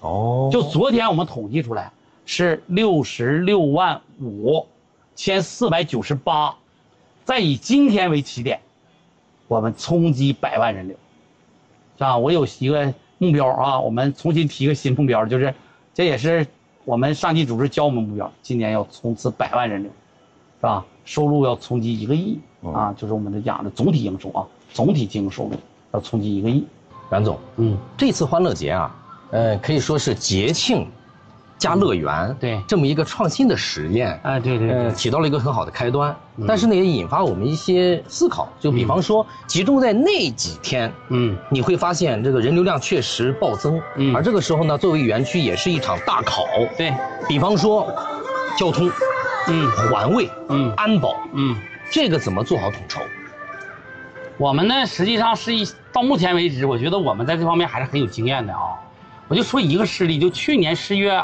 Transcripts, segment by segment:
哦， 就昨天我们统计出来是66.51498，再以今天为起点，我们冲击100万人流，是吧？我有一个目标啊，我们重新提个新目标，就是这也是我们上级组织教我们目标，今年要冲刺100万人流，是吧？收入要冲击1个亿啊，就是我们的讲的总体营收啊，总体经营收入要冲击1个亿。 阮总，这次欢乐节啊，可以说是节庆加乐园， 对， 这么一个创新的实验， 对， 起到了一个很好的开端。但是呢，也引发我们一些思考，就比方说集中在那几天，你会发现这个人流量确实暴增，而这个时候呢，作为园区也是一场大考， 对， 比方说交通，环卫，安保，这个怎么做好统筹？ 我们呢，实际上是到目前为止，我觉得我们在这方面还是很有经验的啊。我就说一个事例，就去年10月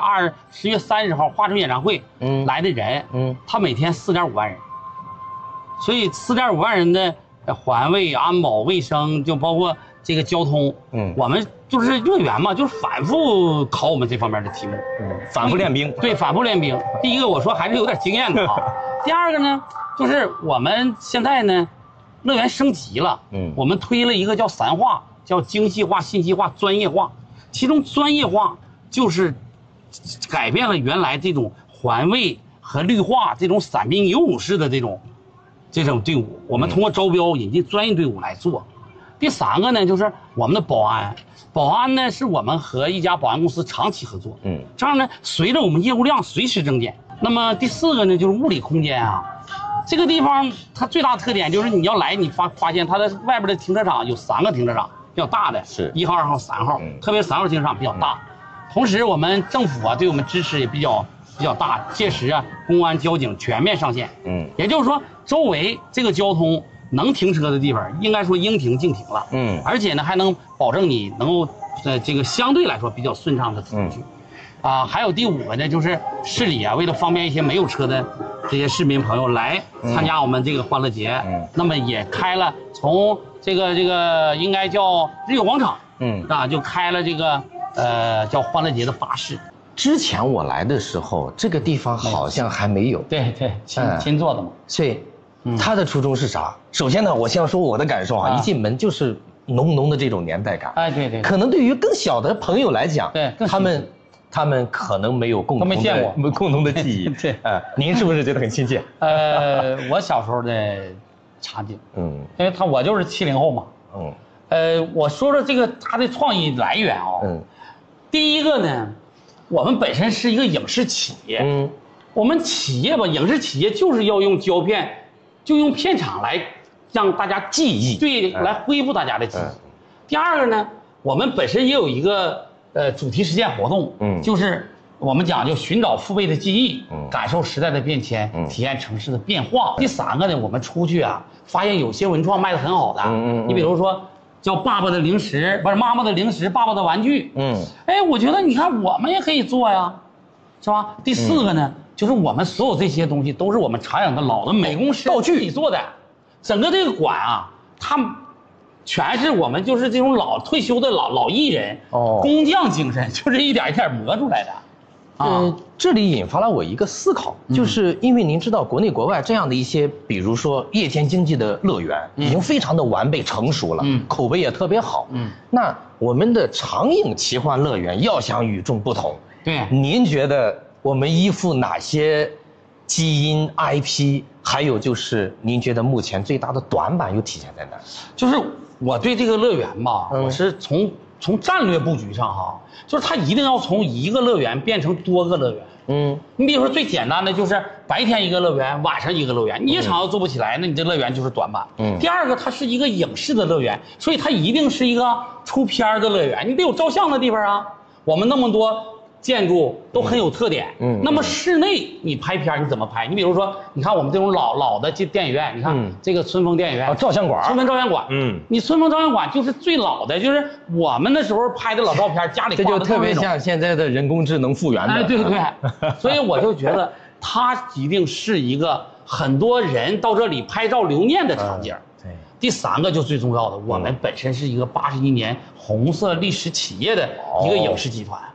30号华春演唱会，来的人，他每天4.5万人，所以4.5万人的环卫、安保、卫生，就包括这个交通，我们就是乐园嘛，就是反复考我们这方面的题目， 反复练兵， 对，反复练兵。第一个我说还是有点经验的啊，第二个呢，就是我们现在呢，乐园升级了，我们推了一个叫3化，叫精细化、信息化、专业化。其中专业化就是改变了原来这种环卫和绿化这种散兵游勇式的这种队伍，我们通过招标引进专业队伍来做。第3个呢，就是我们的保安，保安呢是我们和一家保安公司长期合作，这样呢随着我们业务量随时增减。那么第4个呢，就是物理空间啊，这个地方它最大的特点就是你要来，你发现它的外边的停车场有3个停车场。比较大的是1号、2号、3号，特别3号停车场比较大。同时，我们政府啊对我们支持也比较大，届时啊公安交警全面上线。也就是说，周围这个交通能停车的地方，应该说应停尽停了。而且呢还能保证你能够这个相对来说比较顺畅的出去。还有第5个呢，就是市里啊为了方便一些没有车的这些市民朋友来参加我们这个欢乐节，那么也开了从这个应该叫日月广场，就开了这个叫欢乐节的巴士。 之前我来的时候，这个地方好像还没有。 对，亲做的嘛。 所以，他的初衷是啥？首先呢，我先说我的感受啊，一进门就是浓浓的这种年代感。 对。 可能对于更小的朋友来讲， 对， 他们可能没有共同的记忆。 对， 您是不是觉得很亲切？ 我小时候的场景，因为我就是70后嘛，我说说这个他的创意来源啊，第一个呢，我们本身是一个影视企业，我们企业吧，影视企业就是要用胶片，就用片场来让大家记忆，对，来恢复大家的记忆。第二个呢，我们本身也有一个主题实践活动，就是我们讲究寻找父辈的记忆，感受时代的变迁，体验城市的变化。第3个呢，我们出去啊，发现有些文创卖得很好的，你比如说叫爸爸的零食，不是妈妈的零食，爸爸的玩具，我觉得你看我们也可以做呀，是吧？第4个呢，就是我们所有这些东西都是我们常养的老的美工师道具自己做的，整个这个馆啊，他们全是我们就是这种退休的老艺人，工匠精神，就是一点一点磨出来的。 这里引发了我一个思考，就是因为您知道国内国外这样的一些，比如说夜间经济的乐园，已经非常的完备成熟了，口碑也特别好。那我们的长影奇幻乐园要想与众不同， 对， 您觉得我们依附哪些基因 IP？还有就是您觉得目前最大的短板又体现在哪？ 就是我对这个乐园吧，我是从战略布局上哈，就是它一定要从一个乐园变成多个乐园。你比如说最简单的就是白天一个乐园，晚上一个乐园，你一场要做不起来，那你这乐园就是短板。第二个，它是一个影视的乐园，所以它一定是一个出片的乐园，你得有照相的地方啊。我们那么多建筑都很有特点，那么室内你拍片你怎么拍？你比如说，你看我们这种老的这电影院，你看这个春风电影院， 照相馆， 春风照相馆，你春风照相馆就是最老的，就是我们那时候拍的老照片，家里这就特别像现在的人工智能复原的。 对，所以我就觉得它一定是一个很多人到这里拍照留念的场景。 对， 第3个就最重要的，我们本身是一个81年红色历史企业的一个影视集团。